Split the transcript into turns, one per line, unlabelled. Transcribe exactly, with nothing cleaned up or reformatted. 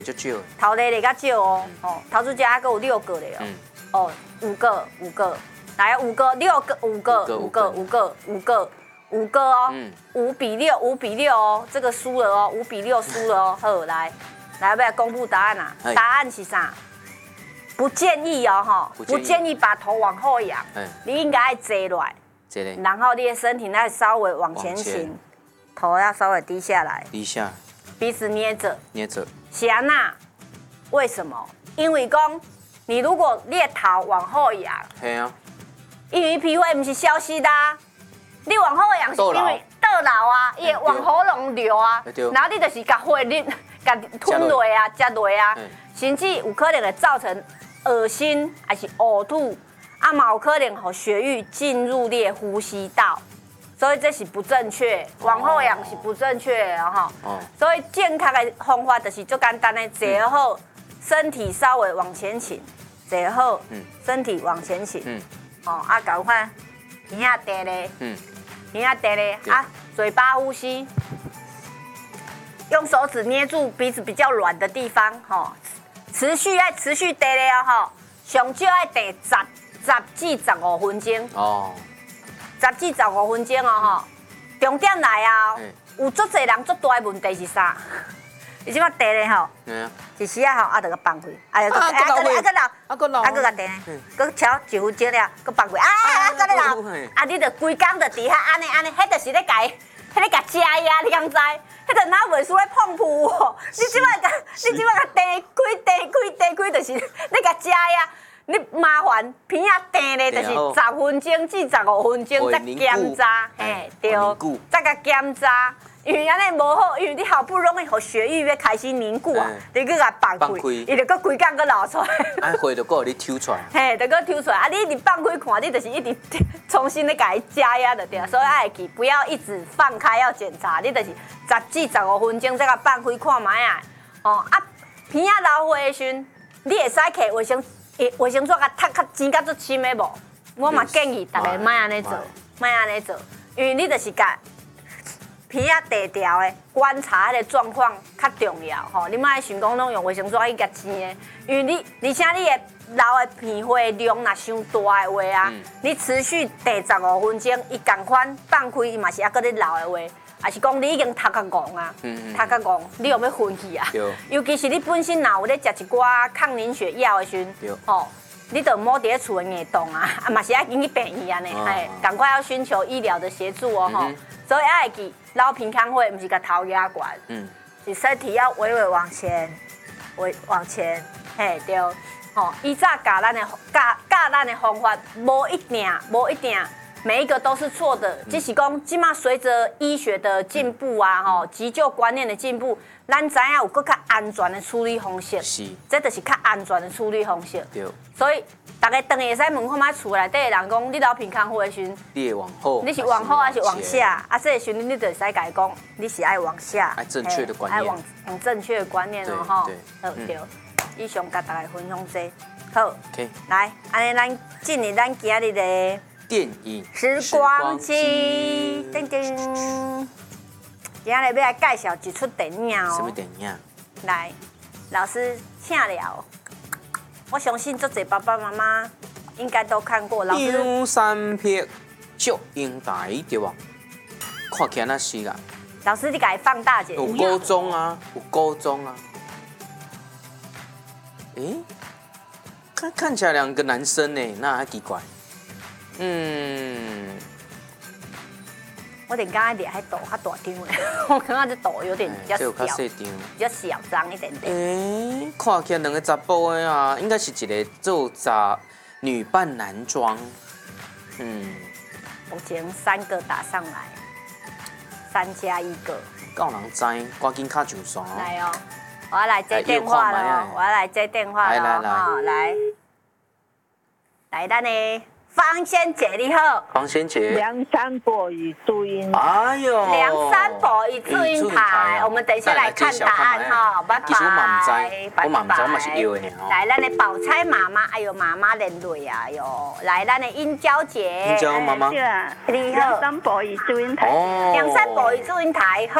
就少。
头类的较少哦，哦，桃子家还有六个嘞哦，哦，五个，五个，来五个，六个，五个，五个，五个，五个，五个哦，五比六，五比六哦，这个输了哦，五比六输了哦，好，来，来，要不要公布答案啊？答案是啥？不建议哦，哈，不建议把头往后仰，你应该要坐落来，然后你的身体再稍微往前倾，头要稍微低下来，
低下，
鼻子捏着，
捏着。
是安那？为什么？因为讲你如果你的头往后仰，
系啊，
因为脾胃不是消失的啊，你往后仰是因为倒流啊，伊会往喉咙流啊，然后你就是甲血你甲吞落啊，食落啊，甚至有可能会造成恶心还是呕吐，啊嘛有可能互血液进入你的呼吸道，所以这是不正确，往后仰是不正确的哈。哦。所以健康的方法就是最简单的，坐好，身体稍微往前倾，坐好，嗯，身体往前倾，嗯，哦啊，赶快，鼻下低咧，嗯，鼻下低咧，啊，嘴巴呼吸，用手指捏住鼻子比较软的地方，哈。持续要持续地咧哦吼，上少要地十十至十五分钟哦，十至十五分钟哦吼。重点来啊，有足侪人足大的问题是啥？你即摆地咧吼，一时啊吼，啊，就个放开，啊，个啊个啊个老，啊个老，啊个个地，个超一分钟了，个放开，啊啊个咧老，啊你着规工着伫遐安尼安尼，迄就是咧家，迄咧家加压，你敢知？迄个哪袂输咧碰扑哦！你即摆甲，你即摆甲地开地开地开，就是你甲食呀。你麻烦鼻啊定咧，就是十分钟至十五分钟再检查，嘿对，再甲检查。因为安尼无好，因为你好不容易互血液要开始凝固啊，你去甲放开，伊就搁规工搁流出来。
啊，血就搁互你抽出来。
嘿，就搁抽出来。啊，你一直放开看，你就是一直重新咧甲伊加压就对了。所以爱记，不要一直放开要检查，你就是十至十五分钟再甲放开看卖啊。哦啊，鼻啊流血的时阵，你会使摕卫生卫生纸甲擦较尖甲足深的无？我嘛建议大家莫安尼做，莫安尼做，因为你就是甲。鼻啊地调的观察迄个状况较重要吼，你莫爱想讲拢用卫生纸去甲煎的，因为你而且你的流的鼻血量若伤大的话啊，嗯、你持续第十五分钟，伊共款放开，伊嘛是还搁咧流的话，还是讲你已经头壳戆啊，头壳戆，你有要昏去啊？尤其是你本身若有咧食一寡抗凝血药的时阵，吼，你就莫伫咧厝的硬动啊，啊嘛是爱紧去病院安尼，嘿，赶快要寻求医疗的协助哦，吼、嗯。所以爱记，老鼻腔会不是甲头压悬，嗯，是身体要微微往前，微往前，嘿对，吼，以早教咱的教教咱的方法，无一定，无一定，每一个都是错的。嗯、只是讲，即马随着医学的进步啊，吼、嗯，急救观念的进步，咱知影有更较安全的处理方式，是，这就是较安全的处理方式。对，所以。大家等下会使问看卖厝内底的人讲，你流鼻腔血的时阵，
你会往后，
你是往后还是往下？啊，这个时阵你就会使甲伊讲，你是爱往下，
爱正确的观念，
爱往用正确的观念哦吼。好对，以上甲大家分享这，好。OK。来，安尼咱进入咱今日的
电影
时光机，叮叮。今日要来介绍一出电影哦。
什么电影？
来，老师请了。我相信这些爸爸妈妈应该都看过。老师，
张三撇祝英台对吧？看起来那是啊。
老师，你给放大点。
有高中啊，有高中啊。诶，看看起来两个男生呢，那还奇怪。嗯。
我点刚才脸还抖，较大张嘞，我刚刚这抖有点比较小，
比
较小张一点点。
诶，看起来两个查甫的啊，应该是一个做查女扮男装。嗯，
目前三个打上来，三加一个。
够人知，赶紧卡上线。
来哦，我要来接电话了，我要来接电话了，来来来，来，来，咱呢。方仙姐你好，
方仙姐，
梁山伯与祝英台，
哎呦，
梁山伯与祝英台，我们等一下来看答案哈，拜拜。
其实我嘛唔知，我嘛唔知，我嘛是以为呢。
来，咱的宝钗妈妈，哎呦，妈妈连累啊哟，来，咱的英娇姐，
英娇妈妈，
你好，梁山伯与祝英台，
梁山伯与祝英台，好。